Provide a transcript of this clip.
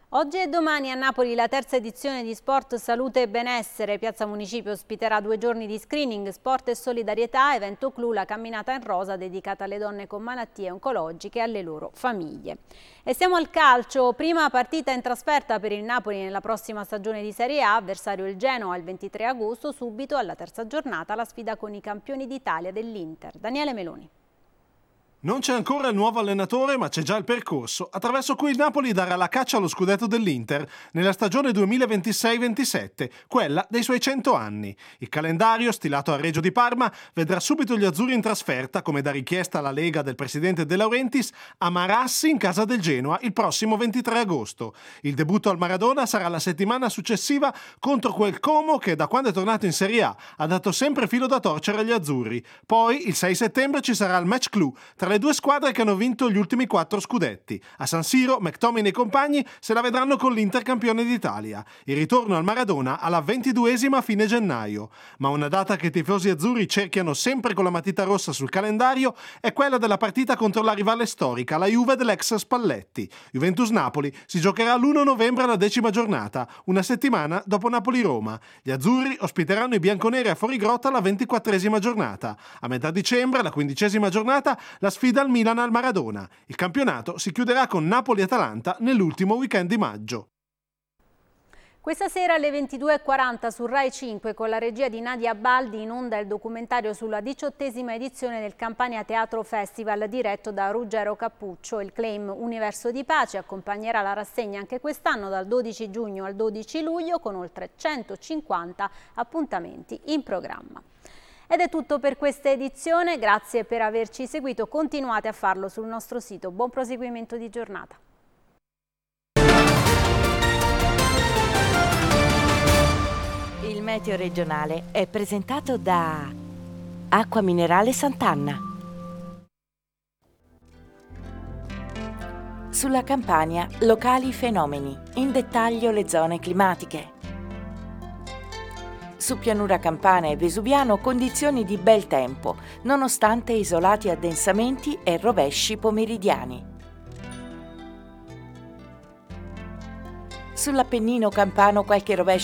Oggi e domani a Napoli la terza edizione di Sport, Salute e Benessere. Piazza Municipio ospiterà 2 giorni di screening, sport e solidarietà, evento clou, la camminata in rosa dedicata alle donne con malattie oncologiche e alle loro famiglie. E siamo al calcio, prima partita in trasferta per il Napoli nella prossima stagione di Serie A, avversario il Genoa il 23 agosto, subito alla terza giornata la sfida con i campioni d'Italia dell'Inter. Daniele Meloni. Non c'è ancora il nuovo allenatore, ma c'è già il percorso, attraverso cui il Napoli darà la caccia allo scudetto dell'Inter nella stagione 2026-27, quella dei suoi 100 anni. Il calendario, stilato a Reggio di Parma, vedrà subito gli azzurri in trasferta, come da richiesta alla Lega del presidente De Laurentiis, a Marassi in casa del Genoa il prossimo 23 agosto. Il debutto al Maradona sarà la settimana successiva contro quel Como che, da quando è tornato in Serie A, ha dato sempre filo da torcere agli azzurri. Poi, il 6 settembre, ci sarà il match clou tra le 2 squadre che hanno vinto gli ultimi 4 scudetti. A San Siro, McTominay e compagni se la vedranno con l'Inter campione d'Italia. Il ritorno al Maradona alla 22esima fine gennaio. Ma una data che i tifosi azzurri cerchiano sempre con la matita rossa sul calendario è quella della partita contro la rivale storica, la Juve dell'ex Spalletti. Juventus-Napoli si giocherà l'1 novembre alla 10ª giornata, una settimana dopo Napoli-Roma. Gli azzurri ospiteranno i bianconeri a Fuorigrotta alla 24esima giornata. A metà dicembre, alla 15esima giornata, la sfida al Milan al Maradona. Il campionato si chiuderà con Napoli-Atalanta nell'ultimo weekend di maggio. Questa sera alle 22:40 su Rai 5 con la regia di Nadia Baldi in onda il documentario sulla 18ª edizione del Campania Teatro Festival diretto da Ruggero Cappuccio. Il claim Universo di Pace accompagnerà la rassegna anche quest'anno dal 12 giugno al 12 luglio con oltre 150 appuntamenti in programma. Ed è tutto per questa edizione, grazie per averci seguito, continuate a farlo sul nostro sito. Buon proseguimento di giornata. Il meteo regionale è presentato da Acqua Minerale Sant'Anna. Sulla Campania, locali fenomeni, in dettaglio le zone climatiche. Su Pianura Campana e Vesuviano condizioni di bel tempo, nonostante isolati addensamenti e rovesci pomeridiani. Sull'Appennino campano qualche rovescio